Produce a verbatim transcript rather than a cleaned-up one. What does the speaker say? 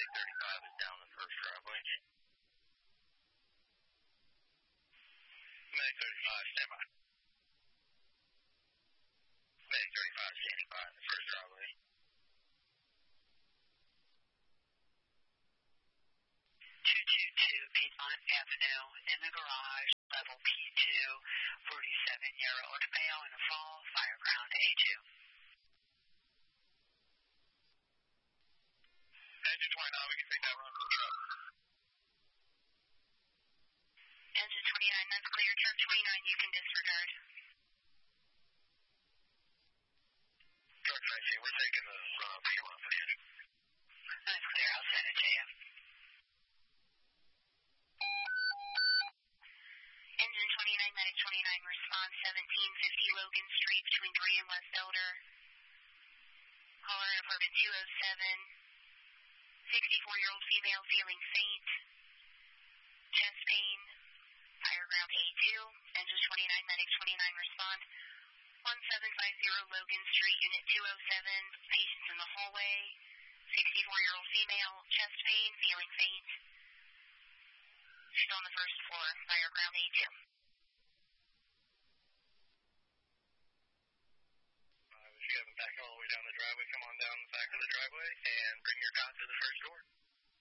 Medic thirty-five is down the first driveway. Medic thirty-five, stand by. Medic thirty-five standing by in the first driveway. two two two Piedmont Avenue in the garage, level P two, forty-seven-year-old male in a fall, fireground A two. Engine twenty-nine, we can take that run for the truck. Engine twenty-nine, that's clear. Truck twenty-nine, you can disregard. Truck nineteen, we're taking the run for you on for you. That's clear, I'll send it to you. Engine twenty-nine, Medic twenty-nine, response seventeen fifty Logan Street between three and West Elder. Caller apartment two oh seven. sixty-four-year-old female feeling faint. Chest pain. Fireground A two. Engine twenty-nine, Medic twenty-nine, respond. one seven five zero Logan Street, Unit two oh seven. Patients in the hallway. sixty-four-year-old female. Chest pain. Feeling faint. She's on the first floor. Fireground A two. Uh, if you haven't backed all the way down the driveway, come on down the back of the driveway and bring your cot to the first door.